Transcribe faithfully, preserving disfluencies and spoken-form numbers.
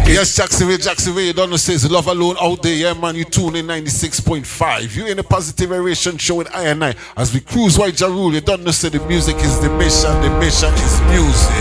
Yes, Jacksonville, Jacksonville, you don't know, says Love Alone out there, yeah, man. You tune in ninety-six point five. You in a positive aeration show with I and I. As we cruise White Ja Rule, you don't know, say the music is the mission, the mission is music.